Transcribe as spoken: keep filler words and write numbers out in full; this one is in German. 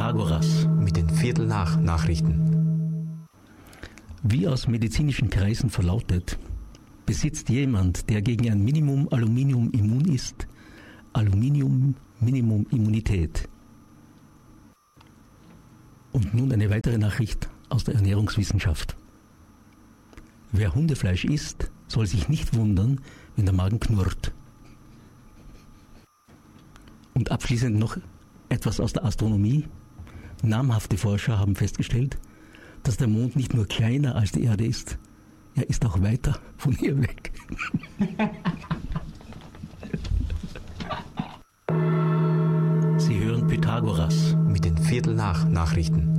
Pythagoras mit den Viertel nach Nachrichten. Wie aus medizinischen Kreisen verlautet, besitzt jemand, der gegen ein Minimum Aluminium immun ist, Aluminium Minimum Immunität. Und nun eine weitere Nachricht aus der Ernährungswissenschaft. Wer Hundefleisch isst, soll sich nicht wundern, wenn der Magen knurrt. Und abschließend noch etwas aus der Astronomie. Namhafte Forscher haben festgestellt, dass der Mond nicht nur kleiner als die Erde ist, er ist auch weiter von ihr weg. Sie hören Pythagoras mit den Viertel nach Nachrichten.